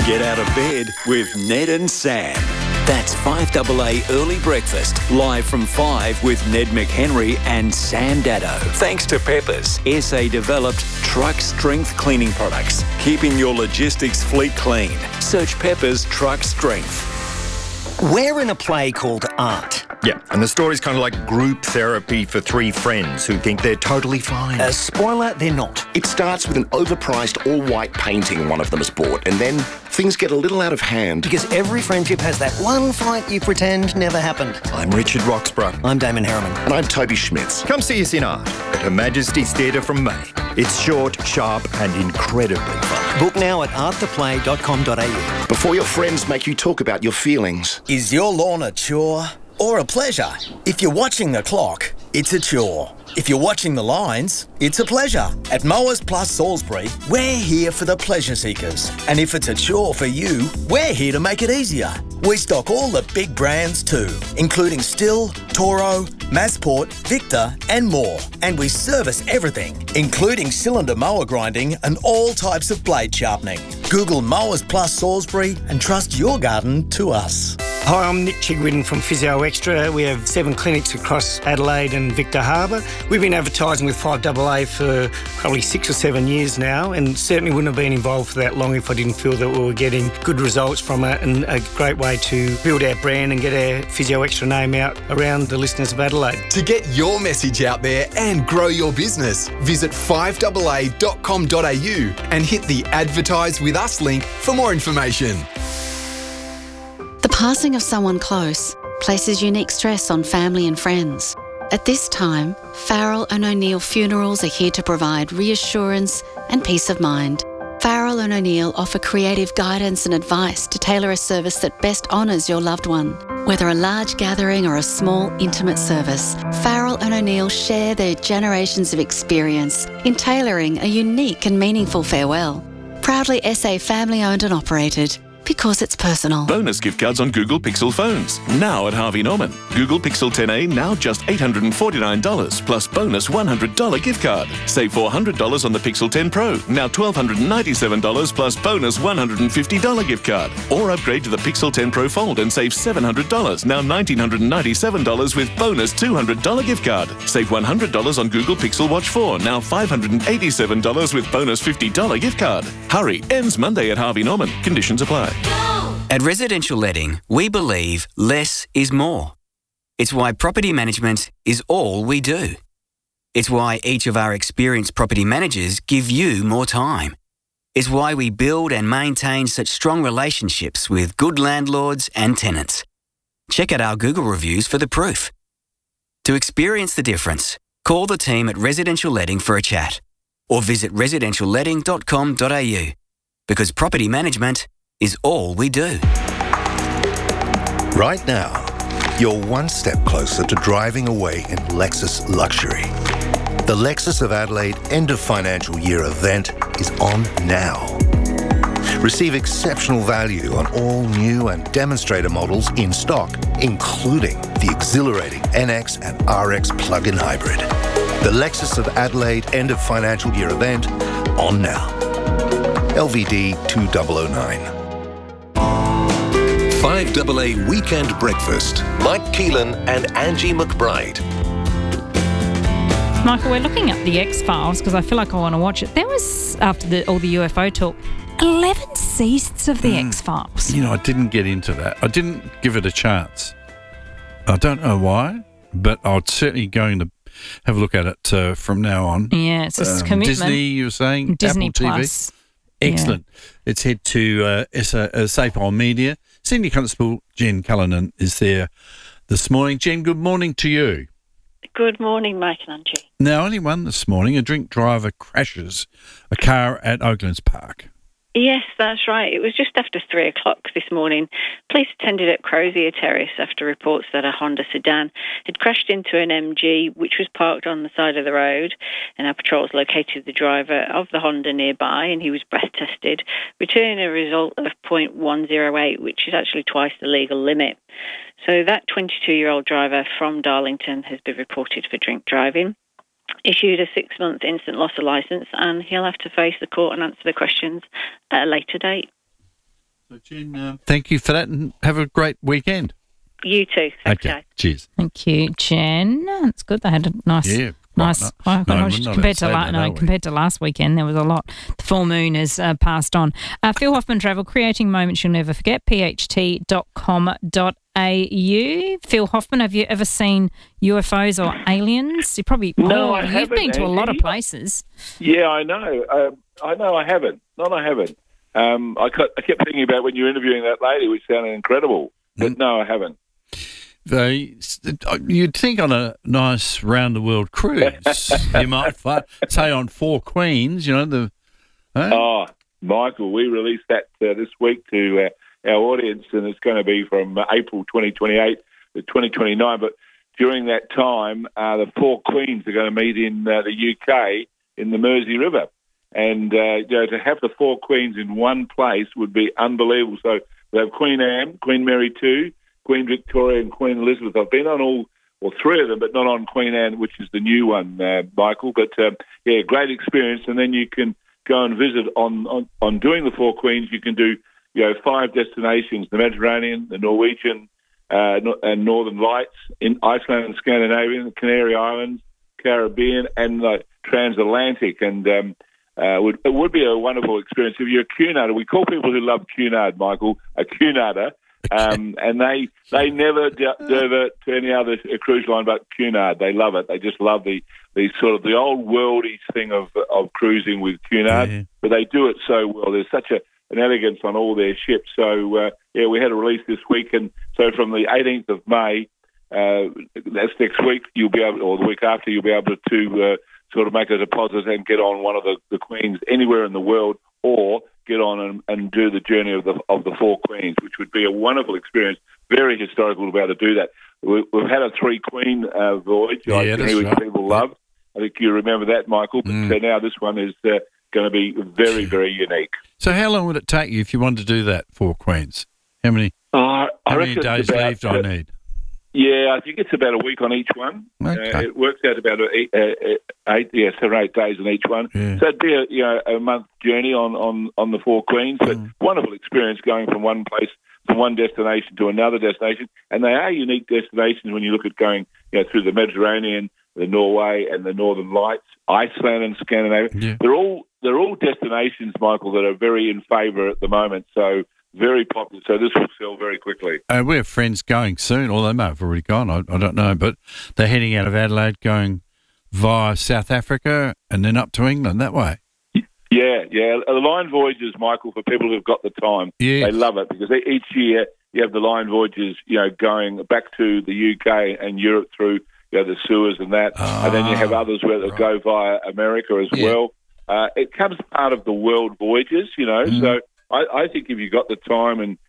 Get out of bed with Ned and Sam. That's 5AA Early Breakfast, live from 5 with Ned McHenry and Sam Daddo. Thanks to Peppers, SA-developed truck strength cleaning products, keeping your logistics fleet clean. Search Peppers Truck Strength. We're in a play called Art. Yeah, and the story's kind of like group therapy for three friends who think they're totally fine. Spoiler, they're not. It starts with an overpriced all-white painting one of them has bought, and then things get a little out of hand. Because every friendship has that one fight you pretend never happened. I'm Richard Roxburgh. I'm Damon Harriman. And I'm Toby Schmitz. Come see us in Art at Her Majesty's Theatre from May. It's short, sharp and incredibly fun. Book now at arttheplay.com.au. Before your friends make you talk about your feelings. Is your lawn a chore or a pleasure? If you're watching the clock, it's a chore. If you're watching the lines, it's a pleasure. At Mowers Plus Salisbury, we're here for the pleasure seekers. And if it's a chore for you, we're here to make it easier. We stock all the big brands too, including Stihl, Toro, Massport, Victor and more. And we service everything, including cylinder mower grinding and all types of blade sharpening. Google Mowers Plus Salisbury and trust your garden to us. Hi, I'm Nick Chigwin from Physio Extra. We have 7 clinics across Adelaide and Victor Harbour. We've been advertising with 5AA for probably 6 or 7 years now, and certainly wouldn't have been involved for that long if I didn't feel that we were getting good results from it, and a great way to build our brand and get our Physio Extra name out around the listeners of Adelaide. To get your message out there and grow your business, visit 5AA.com.au and hit the Advertise With Us link for more information. The passing of someone close places unique stress on family and friends. At this time, Farrell and O'Neill Funerals are here to provide reassurance and peace of mind. Farrell and O'Neill offer creative guidance and advice to tailor a service that best honours your loved one. Whether a large gathering or a small, intimate service, Farrell and O'Neill share their generations of experience in tailoring a unique and meaningful farewell. Proudly SA family-owned and operated. Because it's personal. Bonus gift cards on Google Pixel phones. Now at Harvey Norman. Google Pixel 10A now just $849 plus bonus $100 gift card. Save $400 on the Pixel 10 Pro. Now $1,297 plus bonus $150 gift card. Or upgrade to the Pixel 10 Pro Fold and save $700. Now $1,997 with bonus $200 gift card. Save $100 on Google Pixel Watch 4. Now $587 with bonus $50 gift card. Hurry. Ends Monday at Harvey Norman. Conditions apply. At Residential Letting, we believe less is more. It's why property management is all we do. It's why each of our experienced property managers give you more time. It's why we build and maintain such strong relationships with good landlords and tenants. Check out our Google reviews for the proof. To experience the difference, call the team at Residential Letting for a chat or visit residentialletting.com.au because property management is all we do. Right now, you're one step closer to driving away in Lexus luxury. The Lexus of Adelaide end of financial year event is on now. Receive exceptional value on all new and demonstrator models in stock, including the exhilarating NX and RX plug-in hybrid. The Lexus of Adelaide end of financial year event on now. LVD 2009. 5AA Weekend Breakfast. Mike Keelan and Angie McBride. Michael, we're looking at the X-Files because I feel like I want to watch it. There was, after all the UFO talk, 11 seasons of the X-Files. You know, I didn't get into that. I didn't give it a chance. I don't know why, but I'm certainly going to have a look at it from now on. Yeah, it's a commitment. Disney, you were saying? Disney Apple TV? Plus. Excellent. Yeah. Let's head to SAPOL Media. Senior Constable Jen Cullinan is there this morning. Jen, good morning to you. Good morning, Mike and Angie. Now, only one this morning. A drink driver crashes a car at Oaklands Park. Yes, that's right. It was just after 3 o'clock this morning. Police attended at Crozier Terrace after reports that a Honda sedan had crashed into an MG which was parked on the side of the road, and our patrols located the driver of the Honda nearby, and he was breath tested, returning a result of .108, which is actually twice the legal limit. So that 22-year-old driver from Darlington has been reported for drink driving, issued a 6-month instant loss of licence, and he'll have to face the court and answer the questions at a later date. Right, So, Jen, thank you for that, and have a great weekend. You too. Thanks, Okay, cheers. Thank you, Jen. That's good. They had a nice. Yeah. Nice. Right, compared to last weekend, there was a lot. The full moon has passed on. Phil Hoffman Travel, creating moments you'll never forget. pht.com.au. Phil Hoffman, have you ever seen UFOs or aliens? You probably No, I you've haven't, been to a lot of Angie. places. Yeah, I know. I haven't. I haven't. I kept thinking about when you were interviewing that lady, which sounded incredible. But no, I haven't. You'd think on a nice round-the-world cruise, you might say on Four Queens, Oh, Michael, we released that this week to our audience, and it's going to be from April 2028 to 2029. But during that time, the Four Queens are going to meet in the UK in the Mersey River. And to have the Four Queens in one place would be unbelievable. So we have Queen Anne, Queen Mary II, Queen Victoria and Queen Elizabeth. I've been on all three of them, but not on Queen Anne, which is the new one, Michael. But, great experience. And then you can go and visit on doing the Four Queens. You can do, 5 destinations, the Mediterranean, the Norwegian and Northern Lights, in Iceland and Scandinavia, the Canary Islands, Caribbean, and the transatlantic. And it would be a wonderful experience. If you're a Cunarder, we call people who love Cunard, Michael, a Cunarder. And they never divert to any other cruise line but Cunard. They love it. They just love the sort of the old worldy thing of cruising with Cunard. Yeah. But they do it so well. There's such an elegance on all their ships. So we had a release this week, and so from the 18th of May, that's next week, you'll be able, or the week after, you'll be able to sort of make a deposit and get on one of the Queens anywhere in the world, or get on and do the journey of the Four Queens, which would be a wonderful experience. Very historical to be able to do that. We've had a 3-Queen voyage, which people loved. I think you remember that, Michael. But now this one is going to be very, very unique. So how long would it take you if you wanted to do that, Four Queens? How many days leave do I need? Yeah, I think it's about a week on each one. Okay. It works out about 7 or 8 days on each one. Yeah. So it'd be a month journey on the Four Queens. But wonderful experience going from one place, from one destination to another destination. And they are unique destinations when you look at going through the Mediterranean, the Norway and the Northern Lights, Iceland and Scandinavia. Yeah. They're all destinations, Michael, that are very in favour at the moment. So very popular. So this will sell very quickly. We have friends going soon, or they may have already gone. I don't know, but they're heading out of Adelaide, going via South Africa and then up to England that way. Yeah. The line voyages, Michael, for people who've got the time, they love it because each year you have the line voyages, going back to the UK and Europe through the Suez and that, and then you have others where they go via America as well. It comes part of the world voyages, so I think if you've got the time and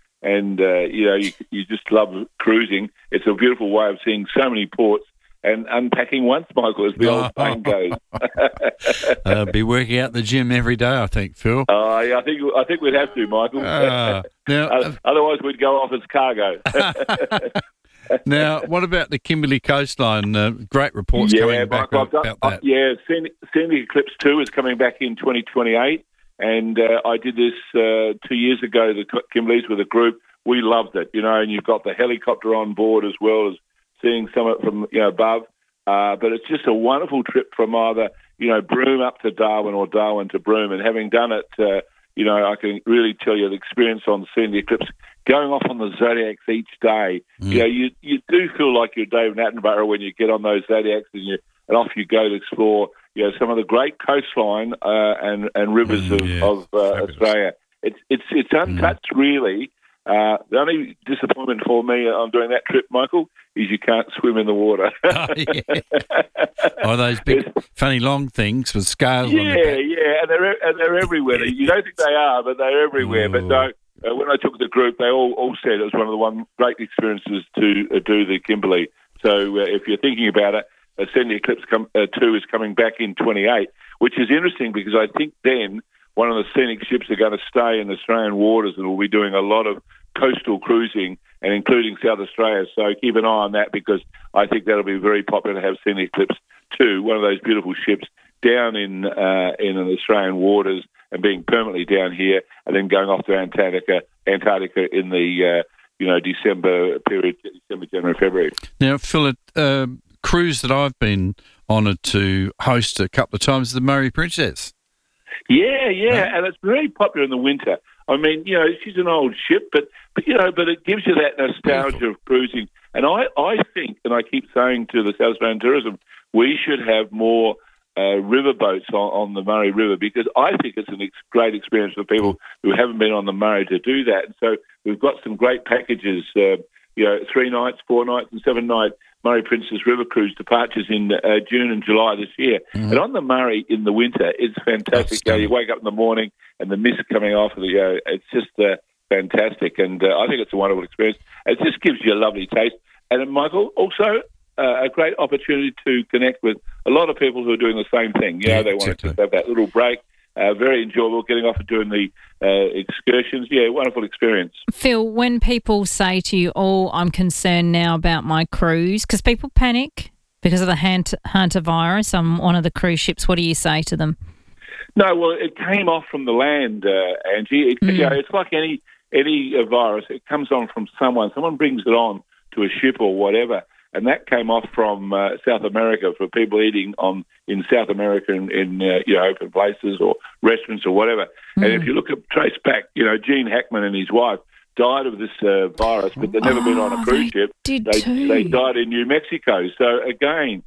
you just love cruising, it's a beautiful way of seeing so many ports and unpacking once, Michael, as the old saying goes. Be working out the gym every day, I think, Phil. Yeah, I think we'd have to, Michael. Otherwise, we'd go off as cargo. Now, what about the Kimberley coastline? Great reports coming back about that. Scenic Eclipse 2 is coming back in 2028. And I did this 2 years ago, the Kimberleys with a group. We loved it, and you've got the helicopter on board as well as seeing some of it from above. But it's just a wonderful trip from either, Broome up to Darwin or Darwin to Broome. And having done it, I can really tell you the experience on seeing the eclipse, going off on the Zodiacs each day. You do feel like you're David Attenborough when you get on those Zodiacs and off you go to explore some of the great coastline and rivers of Australia. It's untouched, really. The only disappointment for me on doing that trip, Michael, is you can't swim in the water. Those big, funny long things with scales on them. Yeah, and they're everywhere. You don't think they are, but they're everywhere. But no, when I took the group, they all said it was one of the great experiences to do the Kimberley. So if you're thinking about it, Scenic Eclipse 2 is coming back in 28, which is interesting because I think then one of the scenic ships are going to stay in Australian waters and will be doing a lot of coastal cruising and including South Australia. So keep an eye on that because I think that'll be very popular to have Scenic Eclipse 2, one of those beautiful ships down in Australian waters and being permanently down here and then going off to Antarctica Antarctica in the December period, December, January, February. Now, Phil, cruise that I've been honoured to host a couple of times is the Murray Princess. Yeah, and it's very popular in the winter. I mean, she's an old ship, but it gives you that nostalgia of cruising. And I think, and I keep saying to the South Australian Tourism, we should have more river boats on the Murray River, because I think it's a great experience for people who haven't been on the Murray to do that. And so we've got some great packages, 3 nights, 4 nights and 7 night Murray Princess River Cruise departures in June and July this year. And on the Murray in the winter, it's fantastic. You wake up in the morning and the mist coming off of the, it's just fantastic. And I think it's a wonderful experience. It just gives you a lovely taste. And Michael, also a great opportunity to connect with a lot of people who are doing the same thing. They want to have that little break. Very enjoyable, getting off and doing the excursions. Yeah, wonderful experience. Phil, when people say to you, I'm concerned now about my cruise, because people panic because of the Hunter virus on one of the cruise ships, what do you say to them? No, well, it came off from the land, Angie. It's like any virus. It comes on from someone. Someone brings it on to a ship or whatever. And that came off from South America, for people eating in South America in open places or restaurants or whatever. And if you trace back, Gene Hackman and his wife died of this virus, but they'd never been on a cruise ship. They died in New Mexico. So again,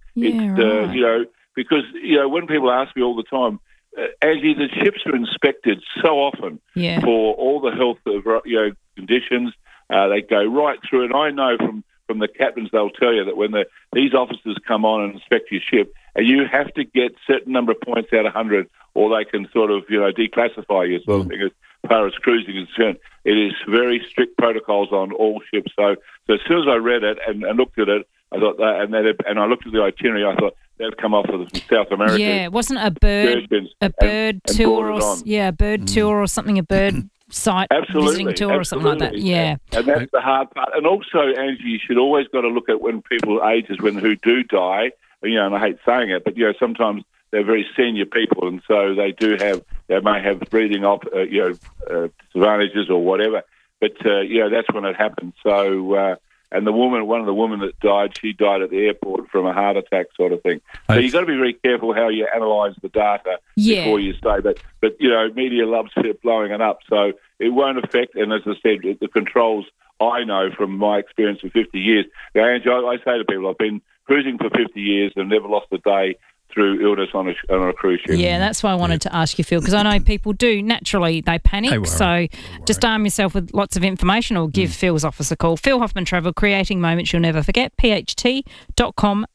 because when people ask me all the time, Angie, the ships are inspected so often for all the health of conditions. They go right through, and I know from the captains, they'll tell you that when these officers come on and inspect your ship, and you have to get certain number of points out of 100, or they can sort of, declassify you, sort of thing, as far as cruising is concerned. It is very strict protocols on all ships. So as soon as I read it and looked at it, I thought that, and I looked at the itinerary, I thought they'd come off of South America. Yeah, wasn't a bird tour or something, a bird site visiting tour or something like that. Yeah. And that's the hard part. And also, Angie, you should always got to look at when people ages, who do die, and I hate saying it, but, sometimes they're very senior people, and so they may have breathing disadvantages or whatever. But, that's when it happens. So, and one of the women that died, she died at the airport from a heart attack sort of thing. So you've got to be very careful how you analyse the data before you say that. But, media loves blowing it up, so it won't affect. And as I said, the controls, I know from my experience for 50 years. Angie, I say to people, I've been cruising for 50 years and never lost a day through illness on a cruise ship. Yeah, that's why I wanted to ask you, Phil, because I know people do, naturally, they panic. So just arm yourself with lots of information or give Phil's office a call. Phil Hoffman Travel, creating moments you'll never forget, pht.com.au.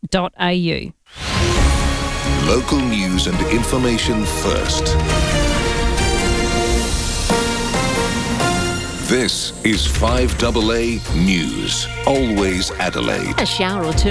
Local news and information first. This is 5AA News. Always Adelaide. A shower or two